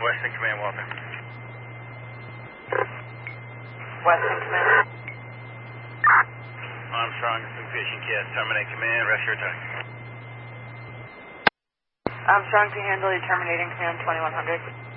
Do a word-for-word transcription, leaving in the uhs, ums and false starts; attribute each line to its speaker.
Speaker 1: Western Command, Walter.
Speaker 2: Western Command.
Speaker 1: Armstrong, Vision Cast, terminate command, rest your attack.
Speaker 2: Armstrong to handle, terminating command twenty-one hundred.